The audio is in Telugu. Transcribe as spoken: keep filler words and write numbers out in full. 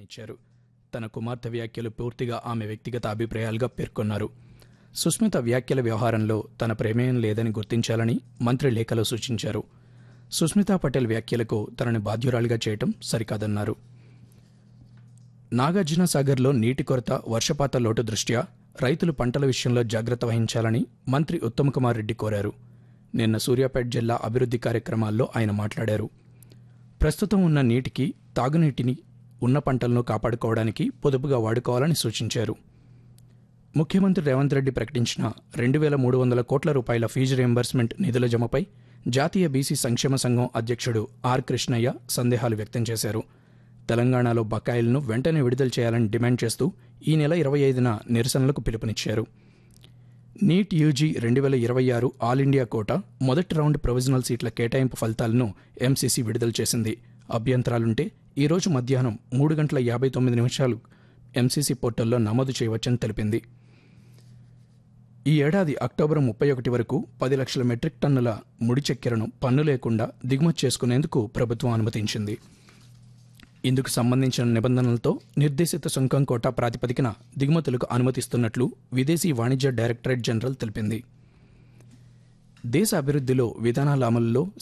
పిలుపునిచ్చారు. తన కుమార్తె వ్యాఖ్యలు పూర్తిగా ఆమె వ్యక్తిగత అభిప్రాయాలుగా పేర్కొన్నారు. సుస్మిత వ్యాఖ్యల వ్యవహారంలో తన ప్రమేయం లేదని గుర్తించాలని మంత్రి లేఖలో సూచించారు. సుస్మితా పటేల్ వ్యాఖ్యలకు తనని బాధ్యురాలిగా చేయటం సరికాదన్నారు. నాగార్జునసాగర్లో నీటి కొరత, వర్షపాత లోటు దృష్ట్యా రైతులు పంటల విషయంలో జాగ్రత్త వహించాలని మంత్రి ఉత్తమ్కుమార్ రెడ్డి కోరారు. నిన్న సూర్యాపేట జిల్లా అభివృద్ధి కార్యక్రమాల్లో ఆయన మాట్లాడారు. ప్రస్తుతం ఉన్న నీటికి తాగునీటిని ఉన్న పంటలను కాపాడుకోవడానికి పొదుపుగా వాడుకోవాలని సూచించారు. ముఖ్యమంత్రి రేవంత్ రెడ్డి ప్రకటించిన రెండు వేల మూడు వందల కోట్ల రూపాయల ఫీజు రియంబర్స్మెంట్ నిధుల జమపై జాతీయ బీసీ సంక్షేమ సంఘం అధ్యక్షుడు ఆర్ కృష్ణయ్య సందేహాలు వ్యక్తం చేశారు. తెలంగాణలో బకాయిలను వెంటనే విడుదల చేయాలని డిమాండ్ చేస్తూ ఈ నెల ఇరవై ఐదున నిరసనలకు పిలుపునిచ్చారు. నీట్ యూజీ రెండు వేల ఇరవై ఆరు ఆల్ ఇండియా కోటా మొదటి రౌండ్ ప్రొవిజనల్ సీట్ల కేటాయింపు ఫలితాలను ఎంసీసీ విడుదల చేసింది. అభ్యంతరాలుంటే ఈరోజు మధ్యాహ్నం మూడు గంటల యాభై తొమ్మిది నిమిషాలు ఎంసీసీ పోర్టల్లో నమోదు చేయవచ్చని తెలిపింది. ఈ ఏడాది అక్టోబర్ ముప్పై ఒకటి వరకు పది లక్షల మెట్రిక్ టన్నుల ముడి చక్కెరను పన్ను లేకుండా దిగుమతి చేసుకునేందుకు ప్రభుత్వం అనుమతించింది. ఇందుకు సంబంధించిన నిబంధనలతో నిర్దేశిత సుంకం కోటా ప్రాతిపదికన దిగుమతులకు అనుమతిస్తున్నట్లు విదేశీ వాణిజ్య డైరెక్టరేట్ జనరల్ తెలిపింది. దేశ అభివృద్ధిలో విధానాల అమలులో